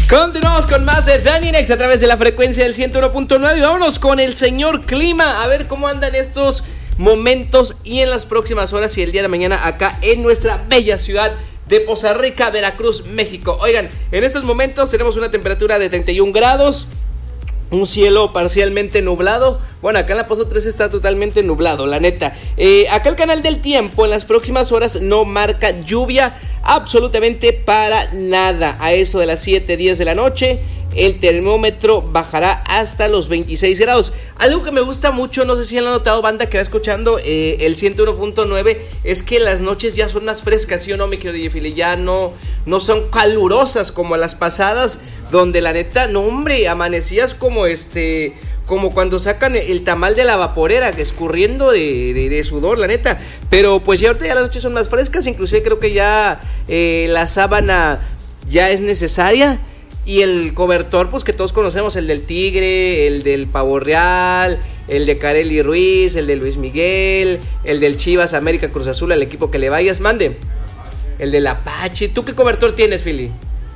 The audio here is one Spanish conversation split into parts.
Continuamos con más de Dani Nex a través de la frecuencia del 101.9 y vámonos con el señor Clima, a ver cómo andan estos momentos y en las próximas horas y el día de mañana acá en nuestra bella ciudad de Poza Rica, Veracruz, México. Oigan, en estos momentos tenemos una temperatura de 31 grados, un cielo parcialmente nublado. Bueno, acá en la Pozo 3 está totalmente nublado, la neta. Acá el canal del tiempo en las próximas horas no marca lluvia absolutamente para nada. A eso de las 7:10 de la noche, el termómetro bajará hasta los 26 grados. Algo que me gusta mucho, no sé si han notado, banda que va escuchando el 101.9, es que las noches ya son más frescas, ¿sí o no, mi querido Jeffile? Ya no son calurosas como las pasadas, donde la neta, no hombre, amanecías como cuando sacan el tamal de la vaporera, escurriendo de sudor, la neta. Pero pues ya ahorita ya las noches son más frescas, inclusive creo que ya la sábana ya es necesaria. Y el cobertor, pues que todos conocemos, el del Tigre, el del Pavo Real, el de Kareli Ruiz, el de Luis Miguel, el del Chivas, América, Cruz Azul, al equipo que le vayas, mande. El del Apache. ¿Tú qué cobertor tienes, Philly?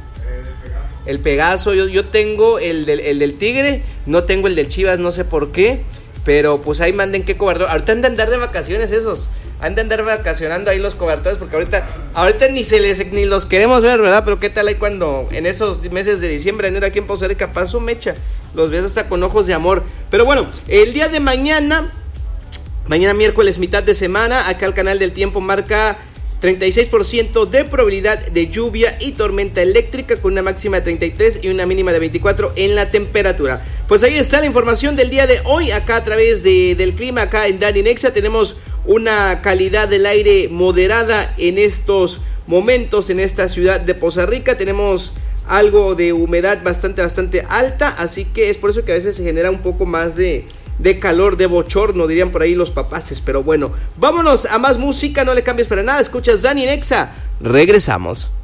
El Pegaso. Yo tengo el del Tigre, no tengo el del Chivas, no sé por qué. Pero pues ahí manden qué cobertor. Ahorita han de andar de vacaciones esos. Han de andar vacacionando ahí los cobertores, porque ahorita ni los queremos ver, ¿verdad? Pero qué tal ahí cuando en esos meses de diciembre, enero, aquí en Poza Rica, paso mecha, los ves hasta con ojos de amor. Pero bueno, el día de mañana miércoles, mitad de semana, acá el canal del tiempo marca 36% de probabilidad de lluvia y tormenta eléctrica, con una máxima de 33 y una mínima de 24 en la temperatura. Pues ahí está la información del día de hoy, acá a través del clima, acá en Dani Nexa. Tenemos una calidad del aire moderada en estos momentos en esta ciudad de Poza Rica. Tenemos algo de humedad bastante alta, así que es por eso que a veces se genera un poco más de calor, de bochorno, dirían por ahí los papaces. Pero bueno, vámonos a más música, no le cambies para nada. Escuchas Dani Nexa, regresamos.